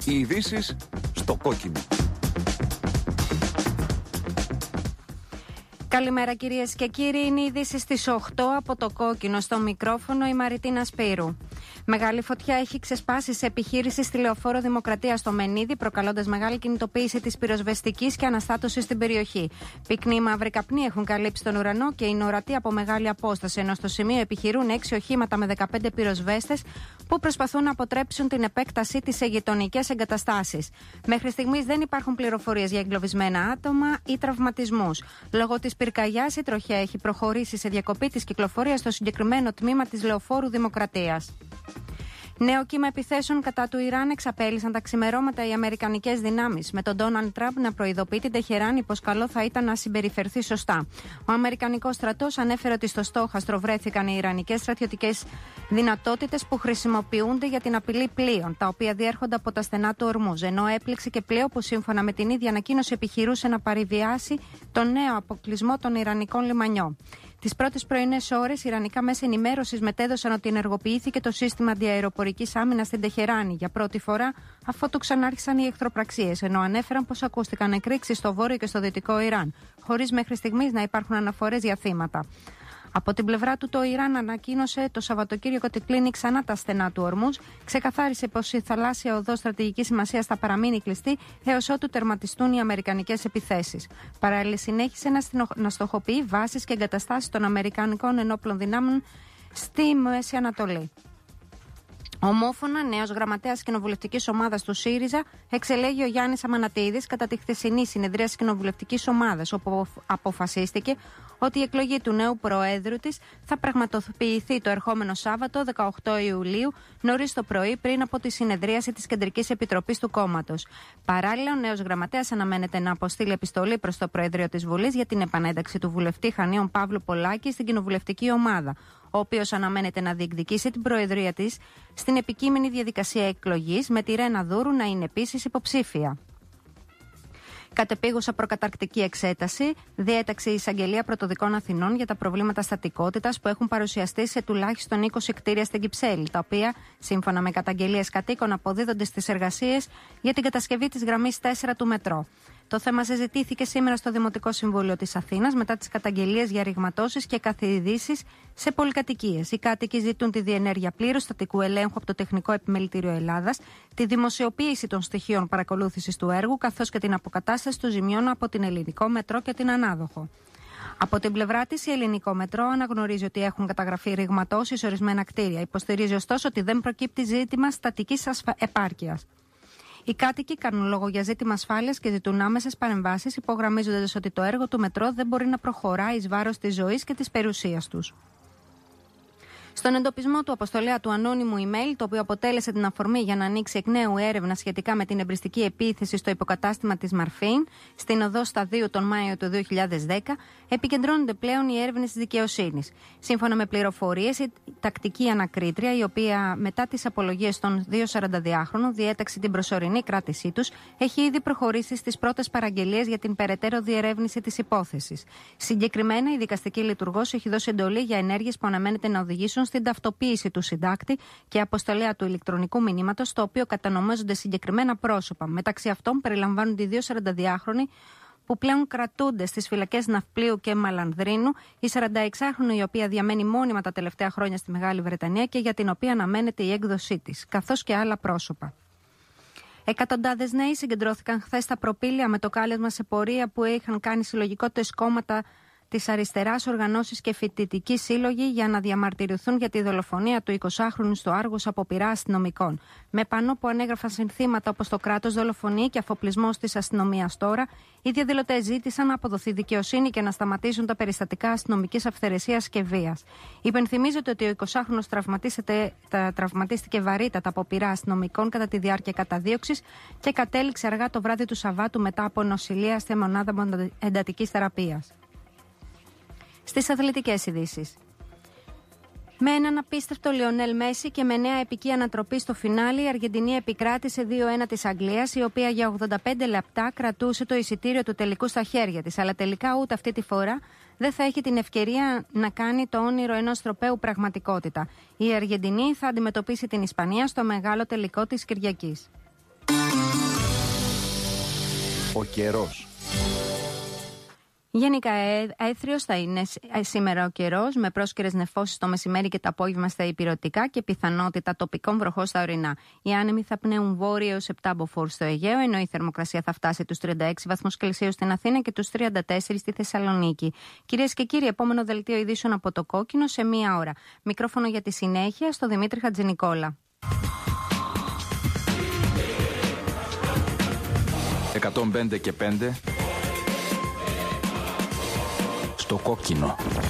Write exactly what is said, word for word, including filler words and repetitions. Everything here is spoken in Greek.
Οι ειδήσεις στο κόκκινο. Καλημέρα κυρίες και κύριοι, είναι οι ειδήσεις στις οκτώ από το κόκκινο. Στο μικρόφωνο η Μαριτίνα Σπύρου. Μεγάλη φωτιά έχει ξεσπάσει σε επιχείρηση στη Λεωφόρο Δημοκρατία στο Μενίδη, προκαλώντας μεγάλη κινητοποίηση της πυροσβεστικής και αναστάτωση στην περιοχή. Πυκνοί μαύροι καπνοί έχουν καλύψει τον ουρανό και είναι ορατοί από μεγάλη απόσταση, ενώ στο σημείο επιχειρούν έξι οχήματα με δεκαπέντε πυροσβέστες που προσπαθούν να αποτρέψουν την επέκτασή της σε γειτονικές εγκαταστάσεις. Μέχρι στιγμής δεν υπάρχουν πληροφορίες για εγκλωβισμένα άτομα ή τραυματισμούς. Λόγω της πυρκαγιάς, η τροχιά έχει προχωρήσει σε διακοπή της κυκλοφορίας στο συγκεκριμένο τμήμα της Λεωφόρου Δημοκρατίας. Νέο κύμα επιθέσεων κατά του Ιράν εξαπέλυσαν τα ξημερώματα οι αμερικανικές δυνάμεις, με τον Ντόναλντ Τραμπ να προειδοποιεί την Τεχεράνη πως καλό θα ήταν να συμπεριφερθεί σωστά. Ο αμερικανικός στρατός ανέφερε ότι στο στόχαστρο βρέθηκαν οι ιρανικές στρατιωτικές δυνατότητες που χρησιμοποιούνται για την απειλή πλοίων, τα οποία διέρχονται από τα στενά του Ορμούζ, ενώ έπληξε και πλοίο που σύμφωνα με την ίδια ανακοίνωση επιχειρούσε να παραβιάσει τον νέο αποκλεισμό των Ιρανικών λιμανιών. Τις πρώτες πρωινές ώρες, ιρανικά μέσα ενημέρωσης μετέδωσαν ότι ενεργοποιήθηκε το σύστημα αντιαεροπορικής άμυνας στην Τεχεράνη για πρώτη φορά, αφότου ξανάρχισαν οι εχθροπραξίες, ενώ ανέφεραν πως ακούστηκαν εκρήξεις στο βόρειο και στο δυτικό Ιράν, χωρίς μέχρι στιγμής να υπάρχουν αναφορές για θύματα. Από την πλευρά του, το Ιράν ανακοίνωσε το Σαββατοκύριακο ότι κλείνει ξανά τα στενά του Ορμούζ, ξεκαθάρισε πως η θαλάσσια οδός στρατηγικής σημασίας θα παραμείνει κλειστή έως ότου τερματιστούν οι αμερικανικές επιθέσεις. Παράλληλα, συνέχισε να στοχοποιεί βάσεις και εγκαταστάσεις των αμερικανικών ενόπλων δυνάμεων στη Μέση Ανατολή. Ομόφωνα, νέος γραμματέας κοινοβουλευτικής ομάδας του ΣΥΡΙΖΑ εξελέγει ο Γιάννης Αμανατίδης κατά τη χθεσινή συνεδρία της κοινοβουλευτικής ομάδας, όπου αποφασίστηκε ότι η εκλογή του νέου προέδρου της θα πραγματοποιηθεί το ερχόμενο Σάββατο δεκαοκτώ Ιουλίου, νωρίς το πρωί, πριν από τη συνεδρίαση της Κεντρικής Επιτροπής του κόμματος. Παράλληλα, ο νέος γραμματέας αναμένεται να αποστείλει επιστολή προς το Προεδρείο της Βουλής για την επανένταξη του βουλευτή Χανίων Παύλου Πολάκη στην κοινοβουλευτική ομάδα, ο οποίος αναμένεται να διεκδικήσει την προεδρία της στην επικείμενη διαδικασία εκλογής, με τη Ρένα Δούρου να είναι επίσης υποψήφια. Κατεπίγουσα προκαταρκτική εξέταση διέταξε η Εισαγγελία Πρωτοδικών Αθηνών για τα προβλήματα στατικότητας που έχουν παρουσιαστεί σε τουλάχιστον είκοσι κτίρια στην Κυψέλη, τα οποία, σύμφωνα με καταγγελίες κατοίκων, αποδίδονται στις εργασίες για την κατασκευή της γραμμής τέσσερα του μετρό. Το θέμα συζητήθηκε σήμερα στο Δημοτικό Συμβούλιο της Αθήνας μετά τις καταγγελίες για ρηγματώσεις και καθιδρύσεις σε πολυκατοικίες. Οι κάτοικοι ζητούν τη διενέργεια πλήρους στατικού ελέγχου από το Τεχνικό Επιμελητήριο Ελλάδας, τη δημοσιοποίηση των στοιχείων παρακολούθησης του έργου, καθώς και την αποκατάσταση του ζημιών από την Ελληνικό Μετρό και την Ανάδοχο. Από την πλευρά της, η Ελληνικό Μετρό αναγνωρίζει ότι έχουν καταγραφεί ρηγματώσεις σε ορισμένα κτίρια. Υποστηρίζει ωστόσο ότι δεν προκύπτει ζήτημα στατικής ασφα... επάρκειας. Οι κάτοικοι κάνουν λόγο για ζήτημα ασφάλειας και ζητούν άμεσες παρεμβάσεις, υπογραμμίζοντας ότι το έργο του μετρό δεν μπορεί να προχωρά εις βάρος της ζωής και της περιουσίας τους. Στον εντοπισμό του αποστολέα του ανώνυμου email, το οποίο αποτέλεσε την αφορμή για να ανοίξει εκ νέου έρευνα σχετικά με την εμπριστική επίθεση στο υποκατάστημα της Μαρφίν, στην οδό Σταδίου τον Μάιο του δύο χιλιάδες δέκα, επικεντρώνονται πλέον οι έρευνες της δικαιοσύνης. Σύμφωνα με πληροφορίες, η τακτική ανακρίτρια, η οποία μετά τις απολογίες των δύο σαρανταδυάχρονων διέταξε την προσωρινή κράτησή τους, έχει ήδη προχωρήσει στις πρώτες παραγγελίες για την περαιτέρω διερεύνηση της υπόθεσης. Συγκεκριμένα, η δικαστική λειτουργός έχει δώσει εντολή για ενέργειες που αναμένεται να οδηγήσουν στην ταυτοποίηση του συντάκτη και αποστολέα του ηλεκτρονικού μηνύματος, στο οποίο κατανομάζονται συγκεκριμένα πρόσωπα. Μεταξύ αυτών περιλαμβάνονται οι δύο σαρανταδυάχρονοι που πλέον κρατούνται στις φυλακές Ναυπλίου και Μαλανδρίνου, η σαρανταεξάχρονη η οποία διαμένει μόνιμα τα τελευταία χρόνια στη Μεγάλη Βρετανία και για την οποία αναμένεται η έκδοσή της, καθώς και άλλα πρόσωπα. Εκατοντάδες νέοι συγκεντρώθηκαν χθες στα Προπήλαια με το κάλεσμα σε πορεία που είχαν κάνει συλλογικότητες κόμματα της αριστεράς, οργανώσεις και φοιτητικοί σύλλογοι για να διαμαρτυρηθούν για τη δολοφονία του εικοσάχρονου στο Άργος από πειρά αστυνομικών. Με πανό που ανέγραφαν συνθήματα όπως το κράτος δολοφονεί και αφοπλισμός της αστυνομίας τώρα, οι διαδηλωτές ζήτησαν να αποδοθεί δικαιοσύνη και να σταματήσουν τα περιστατικά αστυνομικής αυθαιρεσίας και βίας. Υπενθυμίζεται ότι ο εικοσάχρονος τραυματίστηκε βαρύτατα από πειρά αστυνομικών κατά τη διάρκεια καταδίωξης και κατέληξε αργά το βράδυ του Σαββάτου μετά από νοσηλεία στη μονάδα εντατικής θεραπείας. Στις αθλητικές ειδήσεις. Με έναν απίστευτο Λιονέλ Μέση και με νέα επική ανατροπή στο φινάλι, η Αργεντινή επικράτησε δύο ένα της Αγγλίας, η οποία για ογδόντα πέντε λεπτά κρατούσε το εισιτήριο του τελικού στα χέρια της. Αλλά τελικά ούτε αυτή τη φορά δεν θα έχει την ευκαιρία να κάνει το όνειρο ενός τροπαίου πραγματικότητα. Η Αργεντινή θα αντιμετωπίσει την Ισπανία στο μεγάλο τελικό της Κυριακής. Ο καιρός. Γενικά έθριος θα είναι σήμερα ο καιρός, με πρόσκαιρες νεφώσεις το μεσημέρι και το απόγευμα στα ηπειρωτικά και πιθανότητα τοπικών βροχών στα ορεινά. Οι άνεμοι θα πνέουν βόρειο έως επτά μποφόρ στο Αιγαίο, ενώ η θερμοκρασία θα φτάσει τους τριάντα έξι βαθμούς Κελσίου στην Αθήνα και τους τριάντα τέσσερα στη Θεσσαλονίκη. Κυρίες και κύριοι, επόμενο δελτίο ειδήσεων από το Κόκκινο σε μία ώρα. Μικρόφωνο για τη συνέχεια στο Δημήτρη Χατζηνικόλα. εκατόν πέντε και πέντε στο Κόκκινο.